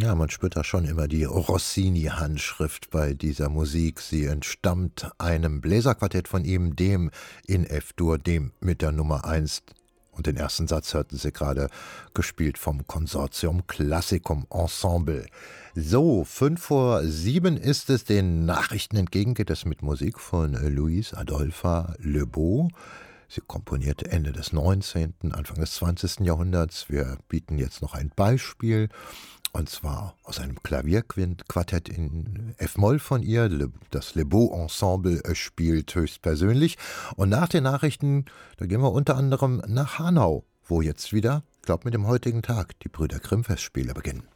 Ja, man spürt da schon immer die Rossini-Handschrift bei dieser Musik. Sie entstammt einem Bläserquartett von ihm, dem in F-Dur, dem mit der Nummer 1. Und den ersten Satz hörten Sie gerade, gespielt vom Konsortium Classicum Ensemble. So, 5:07 ist es, den Nachrichten entgegen geht es mit Musik von Louise Adolpha Lebeau. Sie komponierte Ende des 19., Anfang des 20. Jahrhunderts. Wir bieten jetzt noch ein Beispiel, und zwar aus einem Klavierquintett in F-Moll von ihr. Das Lebeau Ensemble spielt höchstpersönlich. Und nach den Nachrichten, da gehen wir unter anderem nach Hanau, wo jetzt wieder, ich glaube mit dem heutigen Tag, die Brüder Grimm Festspiele beginnen.